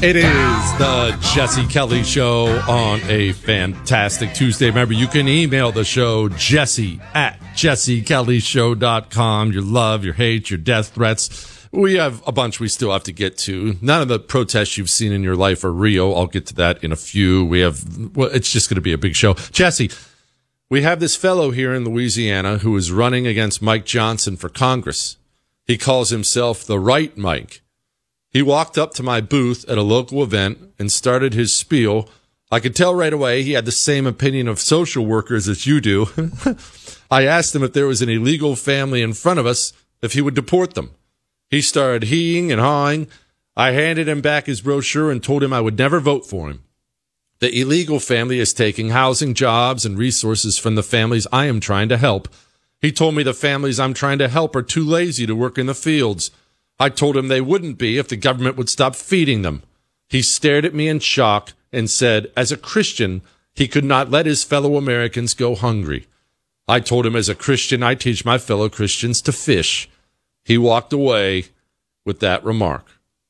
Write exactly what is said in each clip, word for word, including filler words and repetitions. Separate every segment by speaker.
Speaker 1: It is the Jesse Kelly Show on a fantastic Tuesday. Remember, you can email the show, Jesse at jesse kelly show dot com. Your love, your hate, your death threats. We have a bunch we still have to get to. None of the protests you've seen in your life are real. I'll get to that in a few. We have, well, it's just going to be a big show. Jesse, we have this fellow here in Louisiana who is running against Mike Johnson for Congress. He calls himself the Right Mike. He walked up to my booth at a local event and started his spiel. I could tell right away he had the same opinion of social workers as you do. I asked him if there was an illegal family in front of us, if he would deport them. He started heeing and hawing. I handed him back his brochure and told him I would never vote for him. The illegal family is taking housing, jobs, and resources from the families I am trying to help. He told me the families I'm trying to help are too lazy to work in the fields. I told him they wouldn't be if the government would stop feeding them. He stared at me in shock and said, as a Christian, he could not let his fellow Americans go hungry. I told him, as a Christian, I teach my fellow Christians to fish. He walked away with that remark.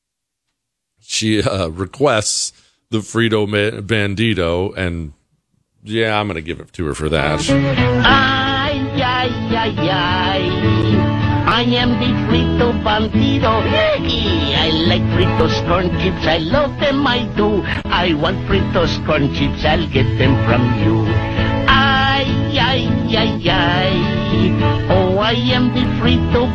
Speaker 1: She uh, requests the Frito Bandito, and yeah, I'm going to give it to her for that.
Speaker 2: Ay, ay, ay, ay. I am the Frito Bandito. I like Fritos corn chips. I love them, I do. I want Fritos corn chips. I'll get them from you. Ay, ay, ay, ay. Oh, I am the Frito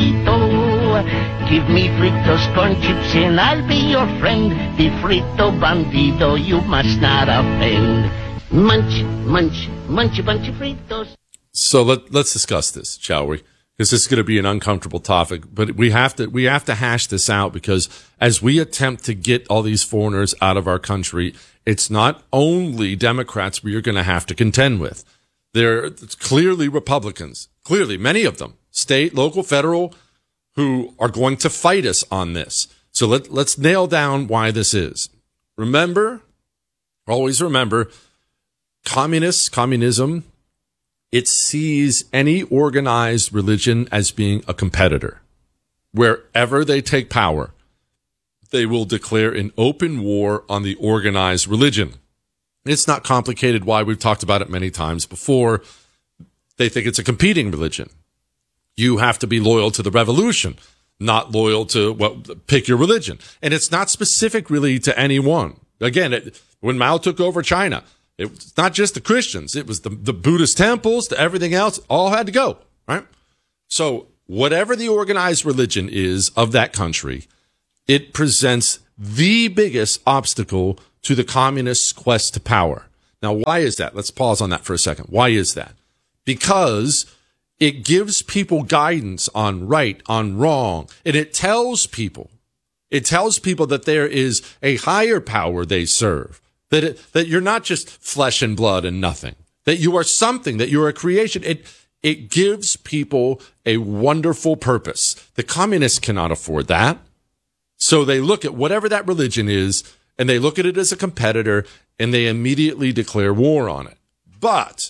Speaker 2: Bandito. Give me Fritos corn chips and I'll be your friend. The Frito Bandito, you must not offend. Munch, munch, munch a bunch of Fritos.
Speaker 1: So let, let's discuss this, shall we? Because this is going to be an uncomfortable topic, but we have to we have to hash this out, because as we attempt to get all these foreigners out of our country, it's not only Democrats we are going to have to contend with. They're clearly Republicans, clearly many of them, state, local, federal, who are going to fight us on this. So let, let's nail down why this is. Remember, always remember, communists, communism, it sees any organized religion as being a competitor. Wherever they take power, they will declare an open war on the organized religion. It's not complicated why. We've talked about it many times before. They think it's a competing religion. You have to be loyal to the revolution, not loyal to, well, pick your religion. And it's not specific really to anyone. Again, it, when Mao took over China, it's not just the Christians. It was the, the Buddhist temples, to everything else, all had to go, right? So whatever the organized religion is of that country, it presents the biggest obstacle to the communists' quest to power. Now, why is that? Let's pause on that for a second. Why is that? Because it gives people guidance on right, on wrong, and it tells people, it tells people that there is a higher power they serve. That it, that you're not just flesh and blood and nothing. That you are something. That you are a creation. It it gives people a wonderful purpose. The communists cannot afford that, so they look at whatever that religion is, and they look at it as a competitor, and they immediately declare war on it. But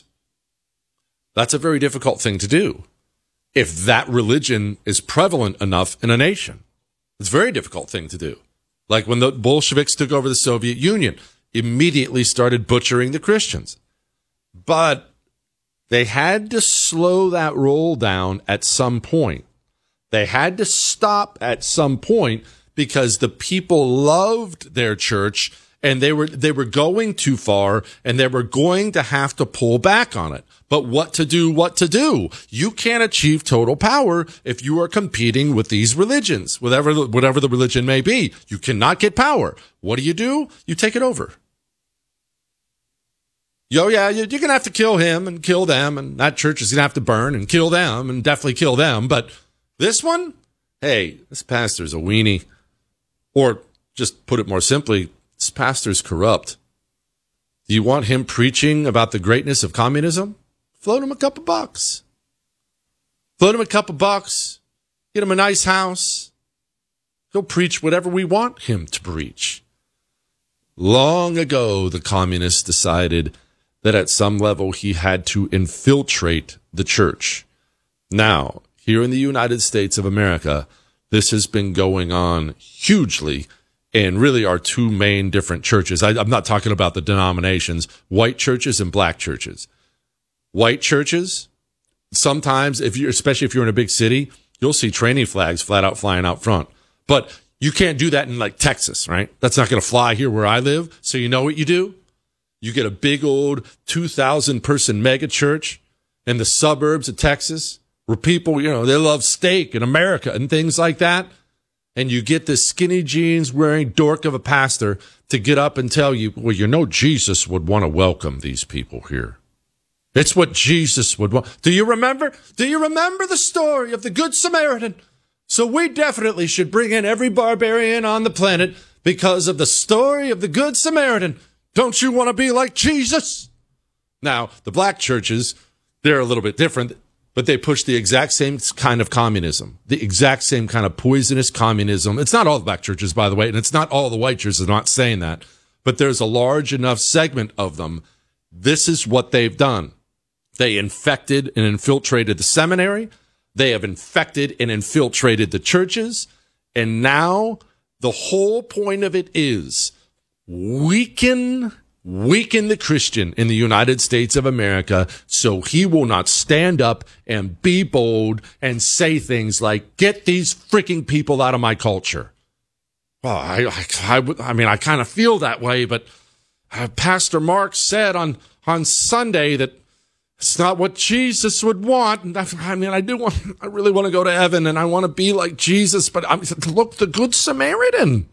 Speaker 1: that's a very difficult thing to do if that religion is prevalent enough in a nation. It's a very difficult thing to do. Like when the Bolsheviks took over the Soviet Union, immediately started butchering the Christians. But they had to slow that roll down at some point. They had to stop at some point because the people loved their church and they were they were going too far, and they were going to have to pull back on it. But what to do, what to do? You can't achieve total power if you are competing with these religions, whatever the, whatever the religion may be. You cannot get power. What do you do? You take it over. Yo, yeah, you're going to have to kill him and kill them, and that church is going to have to burn and kill them and definitely kill them. But this one, hey, this pastor's a weenie. Or just put it more simply, this pastor's corrupt. Do you want him preaching about the greatness of communism? Float him a couple bucks. Float him a couple bucks. Get him a nice house. He'll preach whatever we want him to preach. Long ago, the communists decided that at some level he had to infiltrate the church. Now, here in the United States of America, this has been going on hugely, and really are two main different churches. I, I'm not talking about the denominations, white churches and black churches. White churches, sometimes, if you, especially if you're in a big city, you'll see training flags flat out flying out front. But you can't do that in like Texas, right? That's not going to fly here where I live. So you know what you do? You get a big old two thousand person mega church in the suburbs of Texas where people, you know, they love steak in America and things like that. And you get this skinny jeans wearing dork of a pastor to get up and tell you, well, you know, Jesus would want to welcome these people here. It's what Jesus would want. Do you remember? Do you remember the story of the Good Samaritan? So we definitely should bring in every barbarian on the planet because of the story of the Good Samaritan. Don't you want to be like Jesus? Now, the black churches, they're a little bit different, but they push the exact same kind of communism, the exact same kind of poisonous communism. It's not all the black churches, by the way, and it's not all the white churches. I'm not saying that, but there's a large enough segment of them. This is what they've done. They infected and infiltrated the seminary. They have infected and infiltrated the churches. And now the whole point of it is weaken, weaken the Christian in the United States of America so he will not stand up and be bold and say things like, get these freaking people out of my culture. Well, I, I, I, I mean, I kind of feel that way, but uh, Pastor Mark said on, on Sunday that it's not what Jesus would want. I mean, I do want, I really want to go to heaven and I want to be like Jesus, but I'm, look, the Good Samaritan.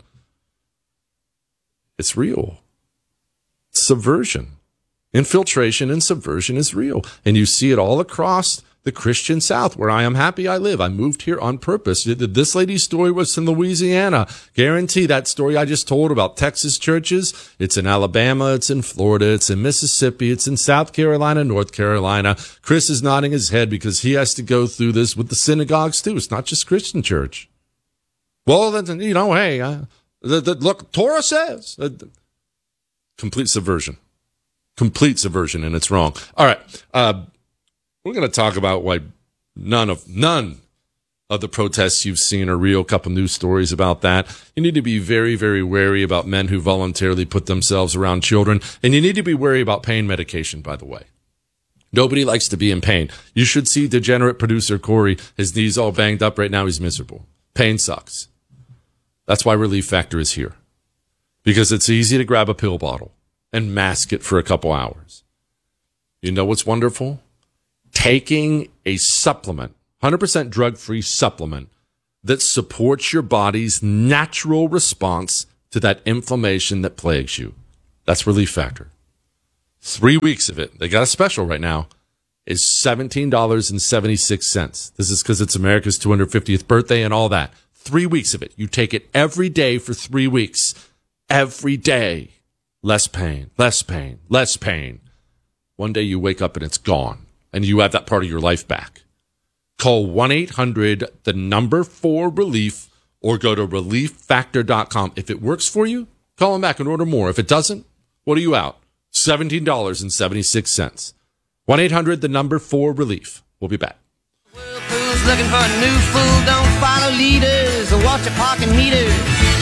Speaker 1: It's real. Subversion, infiltration and subversion is real. And you see it all across the Christian South, where I am happy I live. I moved here on purpose. This lady's story was in Louisiana. Guarantee that story I just told about Texas churches. It's in Alabama. It's in Florida. It's in Mississippi. It's in South Carolina, North Carolina. Chris is nodding his head because he has to go through this with the synagogues too. It's not just Christian church. Well, then, you know, hey, uh, the, the, look, Torah says uh, complete subversion, complete subversion, and it's wrong. All right. Uh, We're going to talk about why none of none of the protests you've seen are real. A couple news stories about that. You need to be very, very wary about men who voluntarily put themselves around children. And you need to be wary about pain medication, by the way. Nobody likes to be in pain. You should see degenerate producer Corey. His knees all banged up right now. He's miserable. Pain sucks. That's why Relief Factor is here. Because it's easy to grab a pill bottle and mask it for a couple hours. You know what's wonderful? Taking a supplement, one hundred percent drug-free supplement that supports your body's natural response to that inflammation that plagues you. That's Relief Factor. Three weeks of it, they got a special right now, is seventeen dollars and seventy-six cents. This is because it's America's two hundred fiftieth birthday and all that. Three weeks of it. You take it every day for three weeks. Every day. Less pain, less pain, less pain. One day you wake up and it's gone. And you have that part of your life back. Call one eight hundred, the number four relief, or go to relief factor dot com. If it works for you, call them back and order more. If it doesn't, what are you out? seventeen dollars and seventy-six cents. one eight hundred, the number four relief. We'll be back.
Speaker 3: Whirlpool's looking for a new fool. Don't follow leaders or watch your parking meters.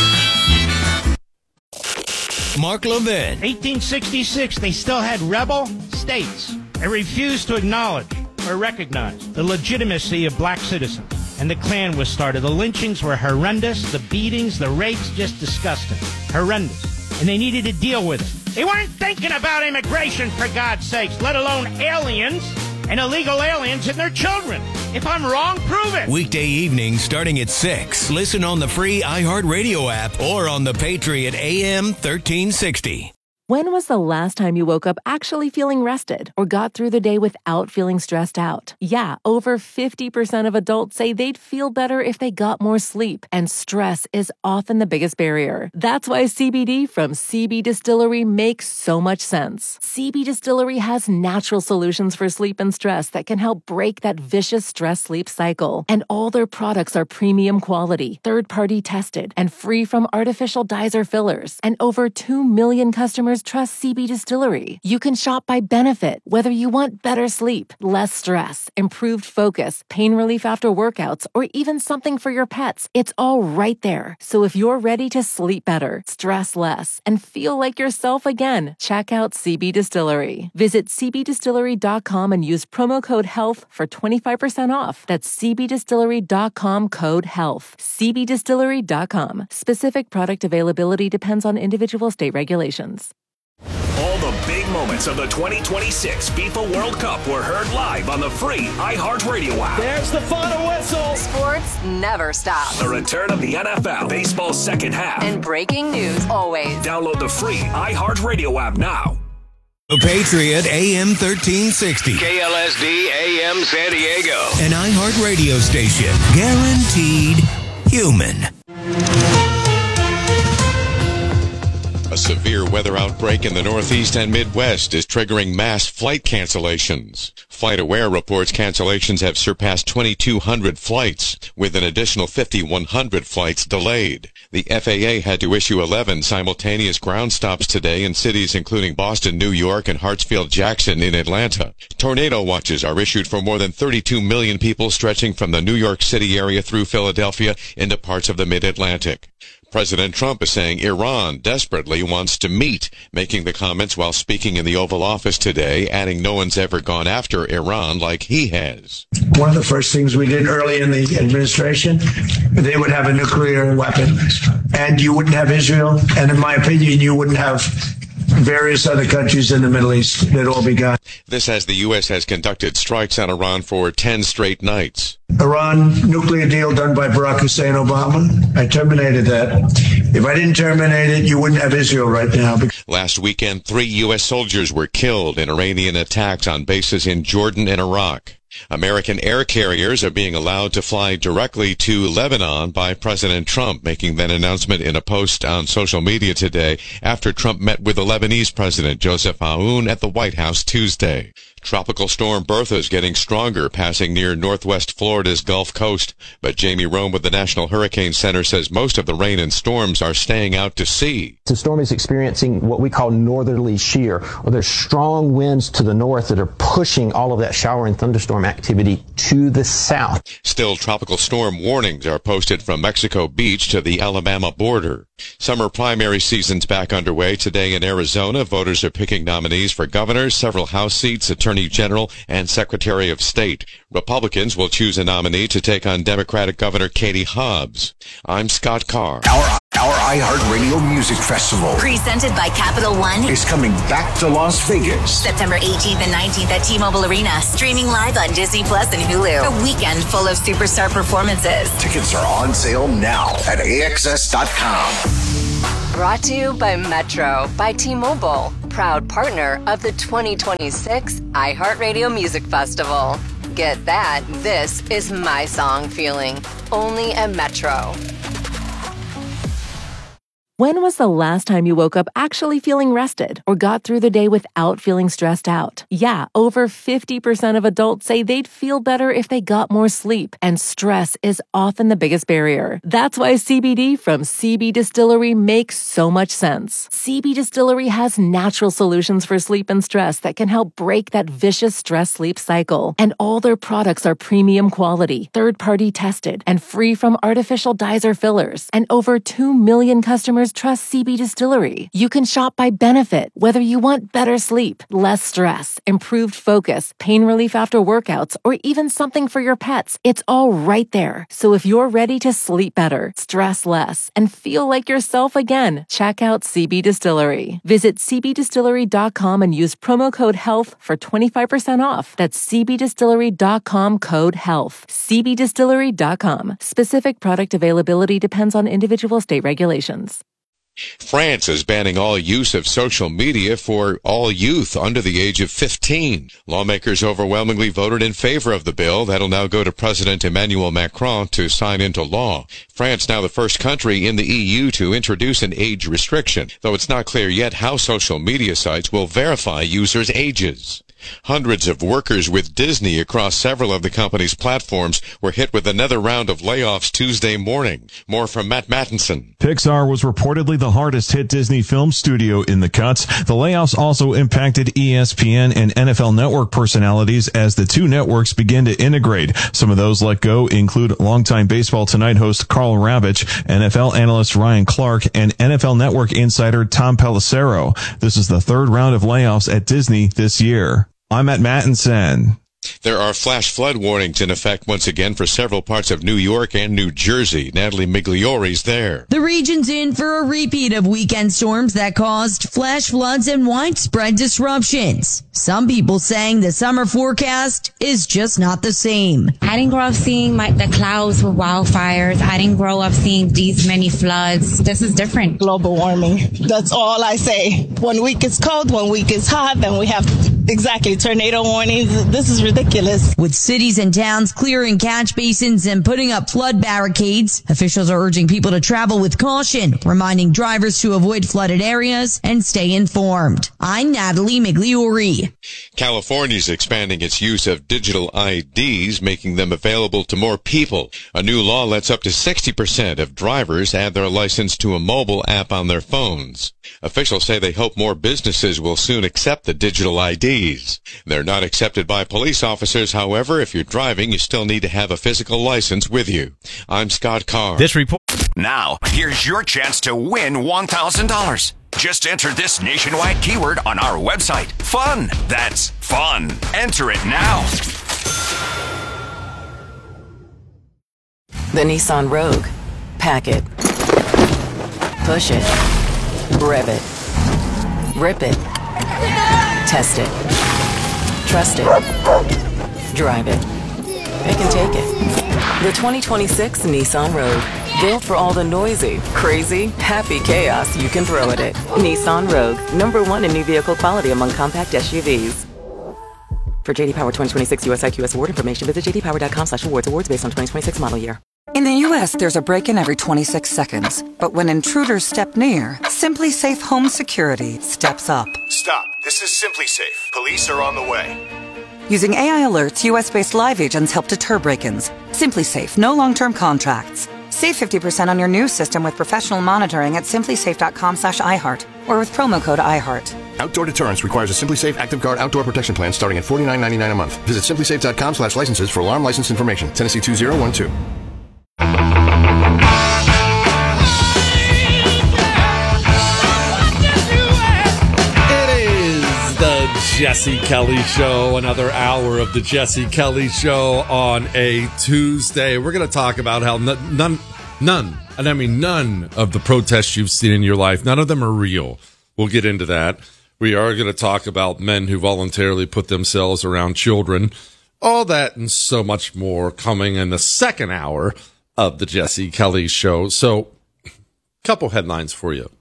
Speaker 4: Mark Levin.
Speaker 5: eighteen sixty-six, they still had rebel states. They refused to acknowledge or recognize the legitimacy of black citizens. And the Klan was started. The lynchings were horrendous. The beatings, the rapes, just disgusting. Horrendous. And they needed to deal with it. They weren't thinking about immigration, for God's sakes, let alone aliens and illegal aliens and their children. If I'm wrong, prove it.
Speaker 4: Weekday evenings starting at six. Listen on the free iHeartRadio app or on the Patriot A M thirteen sixty.
Speaker 6: When was the last time you woke up actually feeling rested or got through the day without feeling stressed out? Yeah, over fifty percent of adults say they'd feel better if they got more sleep, and stress is often the biggest barrier. That's why C B D from C B Distillery makes so much sense. C B Distillery has natural solutions for sleep and stress that can help break that vicious stress-sleep cycle. And all their products are premium quality, third-party tested, and free from artificial dyes or fillers. And over two million customers customers trust C B Distillery. You can shop by benefit, whether you want better sleep, less stress, improved focus, pain relief after workouts, or even something for your pets. It's all right there. So if you're ready to sleep better, stress less, and feel like yourself again, check out C B Distillery. Visit c b distillery dot com and use promo code HEALTH for twenty-five percent off. That's c b distillery dot com code HEALTH. c b distillery dot com. Specific product availability depends on individual state regulations.
Speaker 4: All the big moments of the twenty twenty-six FIFA World Cup were heard live on the free iHeartRadio app.
Speaker 7: There's the final whistle.
Speaker 8: Sports never stops.
Speaker 4: The return of the N F L, baseball's second half.
Speaker 8: And breaking news always.
Speaker 4: Download the free iHeartRadio app now. The Patriot A M thirteen sixty. K L S D A M San Diego. An iHeartRadio station. Guaranteed human.
Speaker 9: A severe weather outbreak in the Northeast and Midwest is triggering mass flight cancellations. FlightAware reports cancellations have surpassed twenty-two hundred flights, with an additional fifty-one hundred flights delayed. The F A A had to issue eleven simultaneous ground stops today in cities including Boston, New York, and Hartsfield-Jackson in Atlanta. Tornado watches are issued for more than thirty-two million people, stretching from the New York City area through Philadelphia into parts of the Mid-Atlantic. President Trump is saying Iran desperately wants to meet, making the comments while speaking in the Oval Office today, adding no one's ever gone after Iran like he has.
Speaker 10: One of the first things we did early in the administration, they would have a nuclear weapon, and you wouldn't have Israel, and in my opinion, you wouldn't have various other countries in the Middle East. They'd all be gone.
Speaker 9: This as the U S has conducted strikes on Iran for ten straight nights.
Speaker 10: Iran nuclear deal done by Barack Hussein Obama. I terminated that. If I didn't terminate it, you wouldn't have Israel right now.
Speaker 9: Last weekend, three U S soldiers were killed in Iranian attacks on bases in Jordan and Iraq. American air carriers are being allowed to fly directly to Lebanon by President Trump, making that announcement in a post on social media today after Trump met with the Lebanese President Joseph Aoun at the White House Tuesday. Tropical storm Bertha is getting stronger, passing near northwest Florida's Gulf Coast. But Jamie Rome with the National Hurricane Center says most of the rain and storms are staying out to sea.
Speaker 11: The storm is experiencing what we call northerly shear, or there's strong winds to the north that are pushing all of that shower and thunderstorm activity to the south.
Speaker 9: Still, tropical storm warnings are posted from Mexico Beach to the Alabama border. Summer primary season's back underway today in Arizona. Voters are picking nominees for governors, several House seats, Attorney General, and Secretary of State. Republicans will choose a nominee to take on Democratic Governor Katie Hobbs. I'm Scott Carr.
Speaker 12: Our Our iHeartRadio Music Festival,
Speaker 13: presented by Capital One,
Speaker 12: is coming back to Las Vegas.
Speaker 13: September eighteenth and nineteenth at T-Mobile Arena. Streaming live on Disney Plus and Hulu. A weekend full of superstar performances.
Speaker 12: Tickets are on sale now at A X S dot com.
Speaker 8: Brought to you by Metro by T-Mobile, proud partner of the twenty twenty-six iHeartRadio Music Festival. Get that, this is my song feeling, only at Metro.
Speaker 6: When was the last time you woke up actually feeling rested or got through the day without feeling stressed out? Yeah, over fifty percent of adults say they'd feel better if they got more sleep, and stress is often the biggest barrier. That's why C B D from C B Distillery makes so much sense. C B Distillery has natural solutions for sleep and stress that can help break that vicious stress-sleep cycle. And all their products are premium quality, third-party tested, and free from artificial dyes or fillers. And over two million customers trust C B Distillery. You can shop by benefit, whether you want better sleep, less stress, improved focus, pain relief after workouts, or even something for your pets. It's all right there. So if you're ready to sleep better, stress less, and feel like yourself again, check out C B Distillery. Visit c b distillery dot com and use promo code HEALTH for twenty-five percent off. That's c b distillery dot com code HEALTH. c b distillery dot com. Specific product availability depends on individual state regulations.
Speaker 9: France is banning all use of social media for all youth under the age of fifteen. Lawmakers overwhelmingly voted in favor of the bill. That'll now go to President Emmanuel Macron to sign into law. France now the first country in the E U to introduce an age restriction, though it's not clear yet how social media sites will verify users' ages. Hundreds of workers with Disney across several of the company's platforms were hit with another round of layoffs Tuesday morning. More from Matt Mattinson.
Speaker 7: Pixar was reportedly the hardest hit Disney film studio in the cuts. The layoffs also impacted E S P N and N F L Network personalities as the two networks begin to integrate. Some of those let go include longtime Baseball Tonight host Carl Ravitch, N F L analyst Ryan Clark, and N F L Network insider Tom Pelissero. This is the third round of layoffs at Disney this year. I'm at Mattinson.
Speaker 9: There are flash flood warnings in effect once again for several parts of New York and New Jersey. Natalie Migliori's there.
Speaker 14: The region's in for a repeat of weekend storms that caused flash floods and widespread disruptions. Some people saying the summer forecast is just not the same.
Speaker 15: I didn't grow up seeing my, the clouds with wildfires. I didn't grow up seeing these many floods. This is different.
Speaker 16: Global warming. That's all I say. One week it's cold, one week it's hot, then we have exactly tornado warnings. This is ridiculous. Ridiculous.
Speaker 14: With cities and towns clearing catch basins and putting up flood barricades, officials are urging people to travel with caution, reminding drivers to avoid flooded areas and stay informed. I'm Natalie Migliori.
Speaker 9: California's expanding its use of digital I Ds, making them available to more people. A new law lets up to sixty percent of drivers add their license to a mobile app on their phones. Officials say they hope more businesses will soon accept the digital I Ds. They're not accepted by police officers, however. If you're driving, you still need to have a physical license with you. I'm Scott Carr.
Speaker 17: This report. Now, here's your chance to win one thousand dollars. Just enter this nationwide keyword on our website. Fun. That's fun. Enter it now.
Speaker 18: The Nissan Rogue. Pack it. Push it. Rev it. Rip it. Test it. Trust it. Drive it. Pick and take it. The twenty twenty-six Nissan Rogue. Built for all the noisy, crazy, happy chaos you can throw at it. Nissan Rogue. Number one in new vehicle quality among compact S U Vs. For J D Power twenty twenty-six U S I Q S award information, visit j d power dot com slash awards. Awards based on twenty twenty-six model year.
Speaker 19: In the U S, there's a break-in every twenty-six seconds. But when intruders step near, Simply Safe Home Security steps up.
Speaker 20: Stop. This is Simply Safe. Police are on the way.
Speaker 19: Using A I alerts, U S-based live agents help deter break-ins. Simply Safe. No long-term contracts. Save fifty percent on your new system with professional monitoring at simply safe dot com slash i heart or with promo code iHeart.
Speaker 20: Outdoor deterrence requires a Simply Safe Active Guard outdoor protection plan starting at forty-nine ninety-nine a month. Visit simply safe dot com slash licenses for alarm license information. Tennessee two zero one two.
Speaker 1: Jesse Kelly Show, another hour of the Jesse Kelly Show on a Tuesday. We're going to talk about how none, none, none, and I mean none of the protests you've seen in your life, none of them are real. We'll get into that. We are going to talk about men who voluntarily put themselves around children. All that and so much more coming in the second hour of the Jesse Kelly Show. So, couple headlines for you.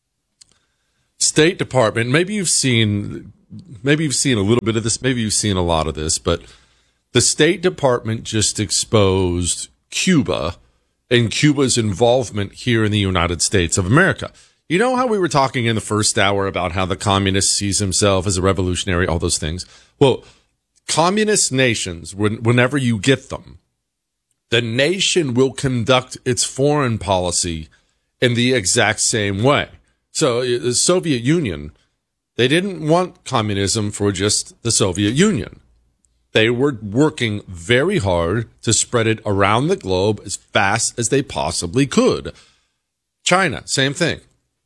Speaker 1: State Department, maybe you've seen... Maybe you've seen a little bit of this. Maybe you've seen a lot of this. But the State Department just exposed Cuba and Cuba's involvement here in the United States of America. You know how we were talking in the first hour about how the communist sees himself as a revolutionary, all those things? Well, communist nations, when, whenever you get them, the nation will conduct its foreign policy in the exact same way. So the Soviet Union... They didn't want communism for just the Soviet Union. They were working very hard to spread it around the globe as fast as they possibly could. China, same thing.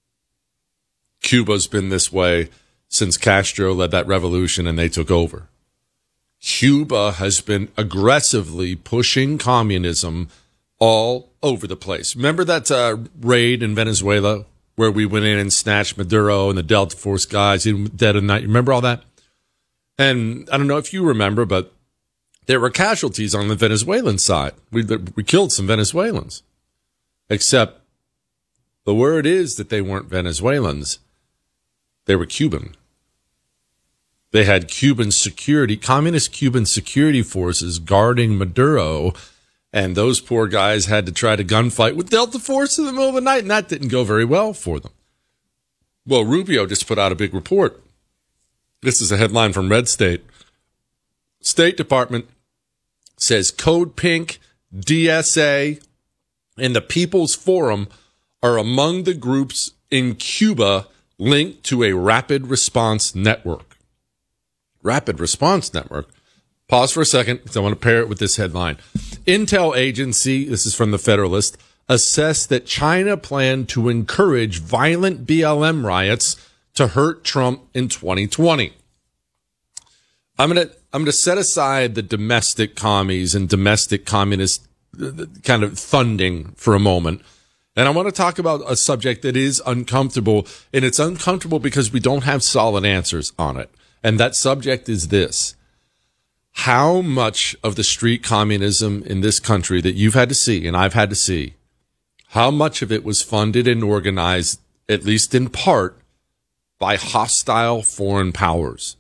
Speaker 1: Cuba's been this way since Castro led that revolution and they took over. Cuba has been aggressively pushing communism all over the place. Remember that uh, raid in Venezuela where we went in and snatched Maduro and the Delta Force guys dead of night? Remember all that? And I don't know if you remember, but there were casualties on the Venezuelan side. We we killed some Venezuelans. Except the word is that they weren't Venezuelans. They were Cuban. They had Cuban security, communist Cuban security forces guarding Maduro. And those poor guys had to try to gunfight with Delta Force in the middle of the night, and that didn't go very well for them. Well, Rubio just put out a big report This is a headline from Red State. State Department says Code Pink, D S A, and the People's Forum are among the groups in Cuba linked to a rapid response network. Rapid response network. Pause for a second because I want to pair it with this headline. Intel agency, this is from the Federalist, assessed that China planned to encourage violent B L M riots to hurt Trump in twenty twenty. I'm going to I'm going to set aside the domestic commies and domestic communist kind of funding for a moment. And I want to talk about a subject that is uncomfortable, and it's uncomfortable because we don't have solid answers on it. And that subject is this. How much of the street communism in this country that you've had to see, and I've had to see, how much of it was funded and organized, at least in part, by hostile foreign powers?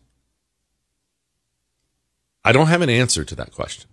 Speaker 1: I don't have an answer to that question.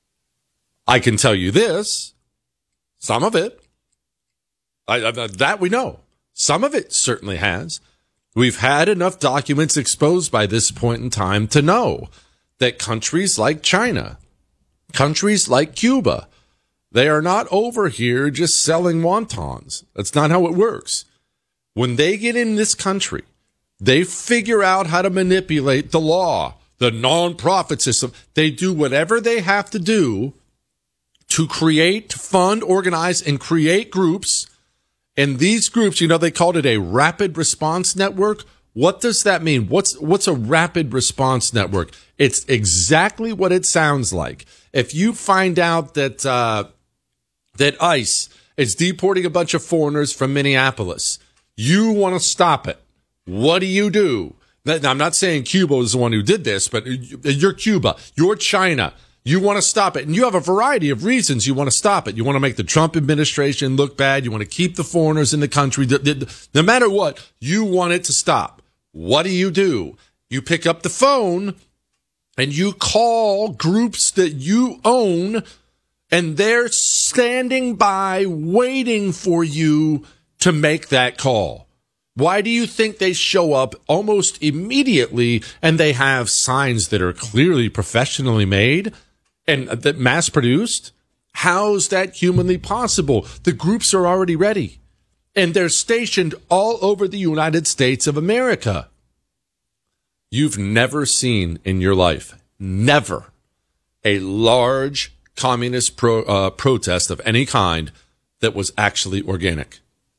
Speaker 1: I can tell you this, some of it, I, I, that we know. Some of it certainly has. We've had enough documents exposed by this point in time to know that countries like China, countries like Cuba, they are not over here just selling wontons. That's not how it works. When they get in this country, they figure out how to manipulate the law, the non-profit system. They do whatever they have to do to create, fund, organize, and create groups. And these groups, you know, they called it a rapid response network. What does that mean? What's what's a rapid response network? It's exactly what it sounds like. If you find out that uh, that ICE is deporting a bunch of foreigners from Minneapolis, you want to stop it. What do you do? Now, I'm not saying Cuba is the one who did this, but you're Cuba, you're China. You want to stop it. And you have a variety of reasons you want to stop it. You want to make the Trump administration look bad. You want to keep the foreigners in the country. No matter what, you want it to stop. What do you do? You pick up the phone and you call groups that you own, and they're standing by waiting for you to make that call. Why do you think they show up almost immediately and they have signs that are clearly professionally made and that mass produced? How's that humanly possible? The groups are already ready and they're stationed all over the United States of America. You've never seen in your life, never, a large communist pro, uh, protest of any kind that was actually organic.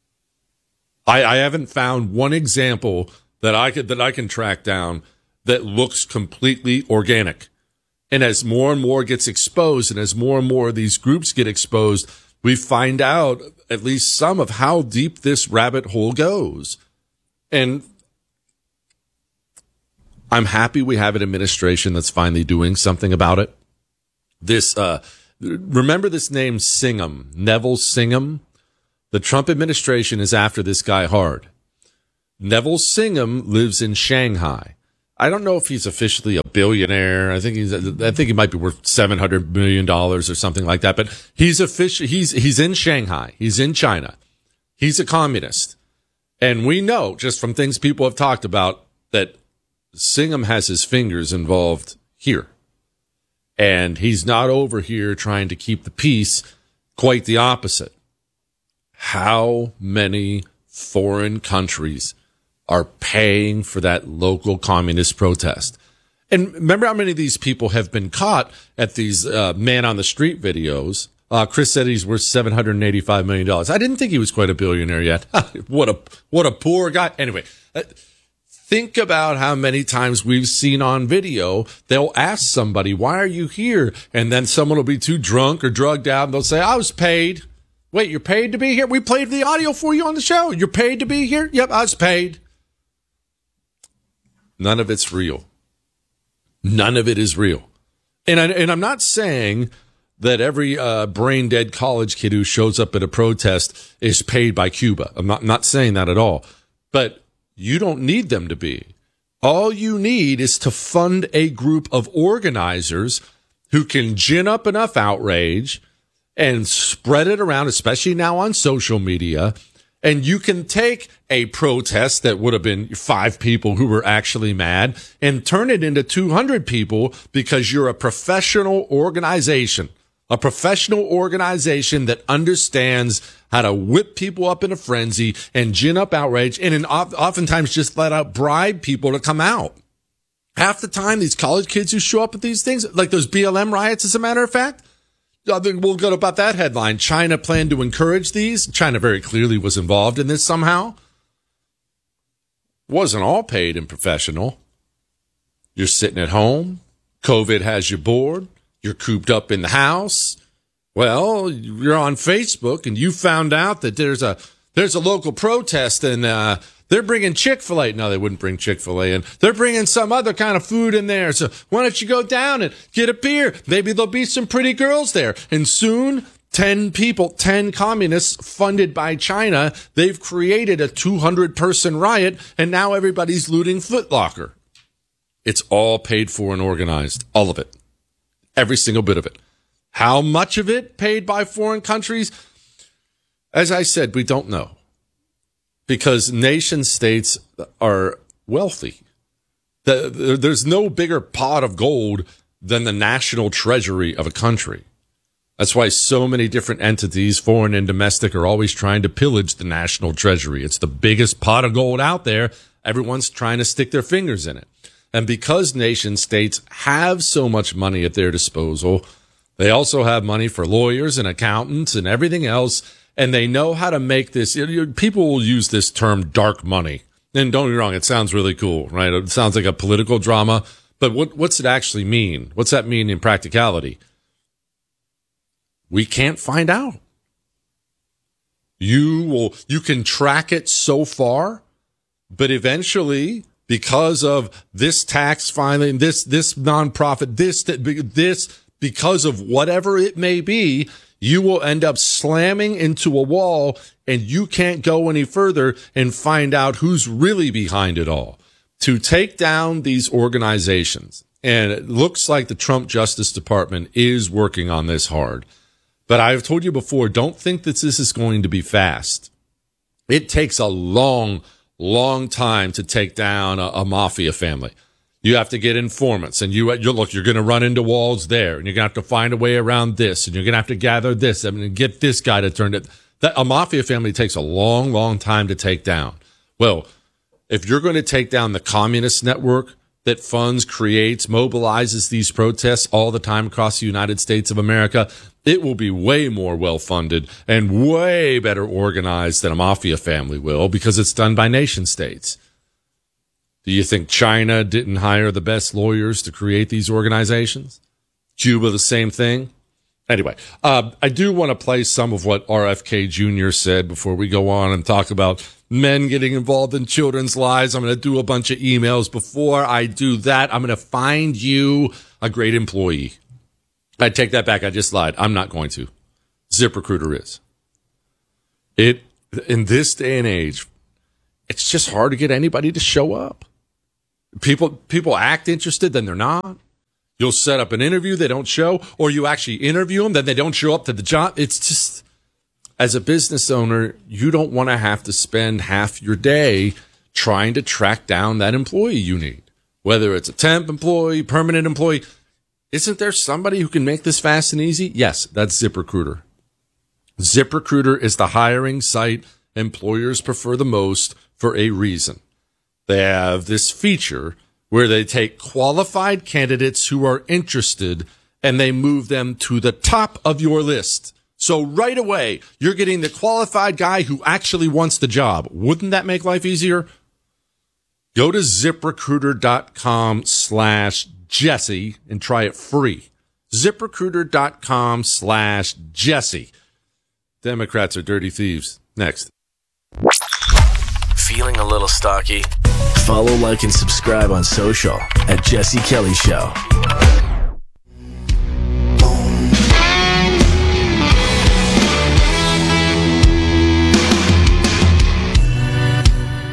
Speaker 1: I, I haven't found one example that I could, that I can track down that looks completely organic. And as more and more gets exposed, and as more and more of these groups get exposed, we find out at least some of how deep this rabbit hole goes. And I'm happy we have an administration that's finally doing something about it. This, uh, remember this name Singham, Neville Singham? The Trump administration is after this guy hard. Neville Singham lives in Shanghai. I don't know if he's officially a billionaire. I think he's, I think he might be worth seven hundred million dollars or something like that, but he's official. He's, he's in Shanghai. He's in China. He's a communist. And we know just from things people have talked about that Singham has his fingers involved here. And he's not over here trying to keep the peace. Quite the opposite. How many foreign countries are paying for that local communist protest? And remember how many of these people have been caught at these uh, man on the street videos? Uh, Chris said he's worth seven hundred eighty-five million dollars. I didn't think he was quite a billionaire yet. What a, what a poor guy. Anyway, uh, think about how many times we've seen on video, they'll ask somebody, why are you here? And then someone will be too drunk or drugged out and they'll say, I was paid. Wait, you're paid to be here? We played the audio for you on the show. You're paid to be here? Yep, I was paid. None of it's real. None of it is real. And, I, and I'm not saying that every uh, brain-dead college kid who shows up at a protest is paid by Cuba. I'm not, not saying that at all. But you don't need them to be. All you need is to fund a group of organizers who can gin up enough outrage and spread it around, especially now on social media, And you can take a protest that would have been five people who were actually mad and turn it into two hundred people because you're a professional organization, a professional organization that understands how to whip people up in a frenzy and gin up outrage and in, oftentimes just let out bribe people to come out. Half the time, these college kids who show up at these things, like those B L M riots, as a matter of fact, I think we'll go about that headline. China planned to encourage these. China very clearly was involved in this somehow. Wasn't all paid and professional. You're sitting at home. COVID has you bored. You're cooped up in the house. Well, you're on Facebook and you found out that there's a there's a local protest and uh, they're bringing Chick-fil-A. No, they wouldn't bring Chick-fil-A in. They're bringing some other kind of food in there. So why don't you go down and get a beer? Maybe there'll be some pretty girls there. And soon, ten people, ten communists funded by China, they've created a two hundred person riot, and now everybody's looting Foot Locker. It's all paid for and organized. All of it. Every single bit of it. How much of it paid by foreign countries? As I said, we don't know. Because nation states are wealthy. There's no bigger pot of gold than the national treasury of a country. That's why so many different entities, foreign and domestic, are always trying to pillage the national treasury. It's the biggest pot of gold out there. Everyone's trying to stick their fingers in it. And because nation states have so much money at their disposal, they also have money for lawyers and accountants and everything else. And they know how to make this. People will use this term dark money. And don't get me wrong, it sounds really cool, right? It sounds like a political drama. But what, what's it actually mean? What's that mean in practicality? We can't find out. You will, you can track it so far, but eventually, because of this tax filing, this, this nonprofit, this, this, because of whatever it may be, you will end up slamming into a wall and you can't go any further and find out who's really behind it all. To take down these organizations, and it looks like the Trump Justice Department is working on this hard. But I've told you before, don't think that this is going to be fast. It takes a long, long time to take down a, a mafia family. You have to get informants, and you, you look, you're going to run into walls there, and you're going to have to find a way around this, and you're going to have to gather this, I mean, get this guy to turn it. That, a mafia family takes a long, long time to take down. Well, if you're going to take down the communist network that funds, creates, mobilizes these protests all the time across the United States of America, it will be way more well-funded and way better organized than a mafia family will, because it's done by nation states. Do you think China didn't hire the best lawyers to create these organizations? Cuba, the same thing? Anyway, uh, I do want to play some of what R F K Junior said before we go on and talk about men getting involved in children's lives. I'm going to do a bunch of emails. Before I do that, I'm going to find you a great employee. I take that back. I just lied. I'm not going to. ZipRecruiter is. It, in this day and age, it's just hard to get anybody to show up. People, people act interested, then they're not. You'll set up an interview, they don't show, or you actually interview them, then they don't show up to the job. It's just, as a business owner, you don't want to have to spend half your day trying to track down that employee you need. Whether it's a temp employee, permanent employee. Isn't there somebody who can make this fast and easy? Yes, that's ZipRecruiter. ZipRecruiter is the hiring site employers prefer the most for a reason. They have this feature where they take qualified candidates who are interested and they move them to the top of your list. So right away, you're getting the qualified guy who actually wants the job. Wouldn't that make life easier? Go to ZipRecruiter.com slash Jesse and try it free. ZipRecruiter.com slash Jesse. Democrats are dirty thieves. Next.
Speaker 21: Feeling a little stocky? Follow, like, and subscribe on social at Jesse Kelly Show.
Speaker 22: My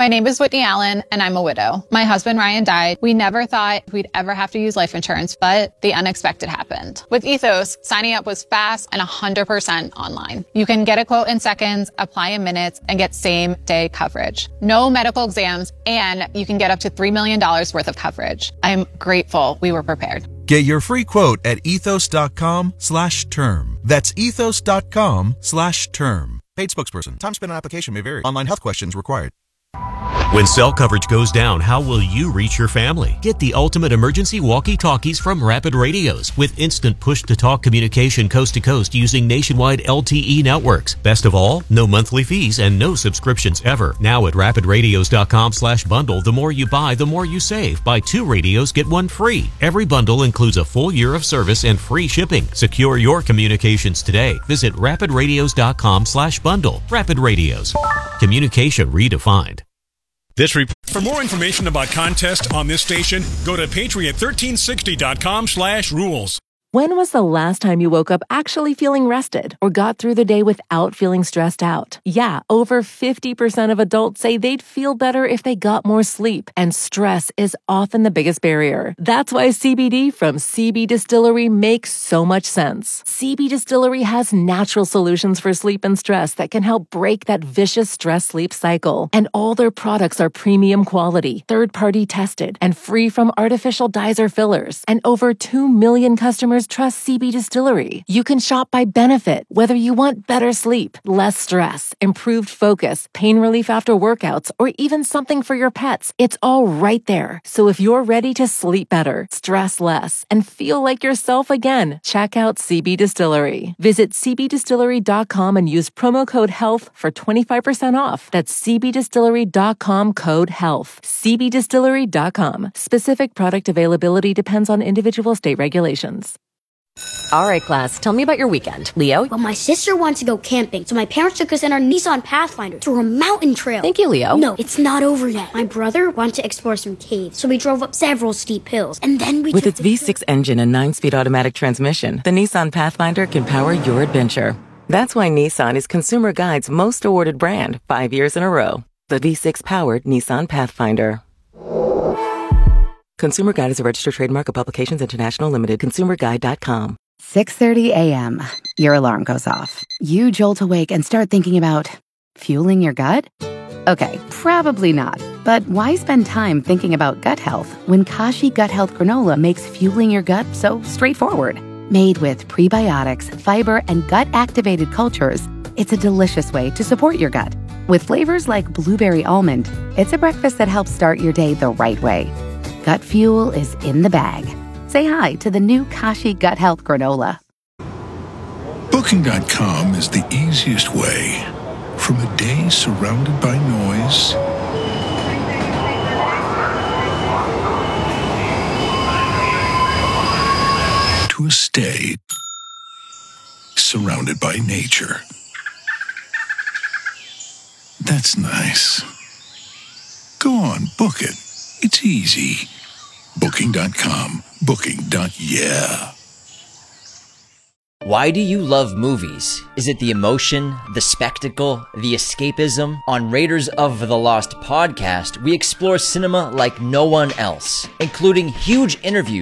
Speaker 2: My name is Whitney Allen, and I'm a widow. My husband, Ryan, died. We never thought we'd ever have to use life insurance, but the unexpected happened. With Ethos, signing up was fast and one hundred percent online. You can get a quote in seconds, apply in minutes, and get same-day coverage. No medical exams, and you can get up to three million dollars worth of coverage. I'm grateful we were prepared.
Speaker 22: Get your free quote at ethos.com slash term. That's ethos.com slash term. Paid spokesperson. Time spent on application may vary. Online health questions required.
Speaker 23: When cell coverage goes down, how will you reach your family? Get the ultimate emergency walkie-talkies from Rapid Radios with instant push-to-talk communication coast to coast using nationwide L T E networks. Best of all, no monthly fees and no subscriptions ever. Now at rapidradios.com slash bundle, the more you buy, the more you save. Buy two radios, get one free. Every bundle includes a full year of service and free shipping. Secure your communications today. Visit rapidradios.com slash bundle. Rapid Radios. Communication redefined.
Speaker 24: This rep- For more information about contests on this station, go to patriot thirteen sixty dot com slash rules.
Speaker 6: When was the last time you woke up actually feeling rested or got through the day without feeling stressed out? Yeah, over fifty percent of adults say they'd feel better if they got more sleep, and stress is often the biggest barrier. That's why C B D from C B Distillery makes so much sense. C B Distillery has natural solutions for sleep and stress that can help break that vicious stress-sleep cycle. And all their products are premium quality, third-party tested, and free from artificial dyes or fillers. And over two million customers trust C B Distillery. You can shop by benefit, whether you want better sleep, less stress, improved focus, pain relief after workouts, or even something for your pets. It's all right there. So if you're ready to sleep better, stress less, and feel like yourself again, check out C B Distillery. Visit c b distillery dot com and use promo code HEALTH for twenty-five percent off. That's c b distillery dot com code HEALTH. c b distillery dot com. Specific product availability depends on individual state regulations.
Speaker 25: All right, class, tell me about your weekend. Leo?
Speaker 26: Well, my sister wanted to go camping, so my parents took us in our Nissan Pathfinder through a mountain trail.
Speaker 25: Thank you, Leo.
Speaker 26: No, it's not over yet. My brother wanted to explore some caves, so we drove up several steep hills, and then we
Speaker 18: With
Speaker 26: took
Speaker 18: its V six engine and nine-speed automatic transmission, the Nissan Pathfinder can power your adventure. That's why Nissan is Consumer Guide's most awarded brand, five years in a row. The V six-powered Nissan Pathfinder. Consumer Guide is a registered trademark of Publications International Limited. consumer guide dot com.
Speaker 27: six thirty a.m. Your alarm goes off. You jolt awake and start thinking about fueling your gut? Okay, probably not. But why spend time thinking about gut health when Kashi Gut Health Granola makes fueling your gut so straightforward? Made with prebiotics, fiber, and gut-activated cultures, it's a delicious way to support your gut. With flavors like blueberry almond, it's a breakfast that helps start your day the right way. Gut fuel is in the bag. Say hi to the new Kashi Gut Health Granola.
Speaker 28: Booking dot com is the easiest way. From a day surrounded by noise to a stay surrounded by nature. That's nice. Go on, book it. It's easy. Booking dot com. Booking. Yeah.
Speaker 29: Why do you love movies? Is it the emotion, the spectacle, the escapism? On Raiders of the Lost podcast, we explore cinema like no one else, including huge interviews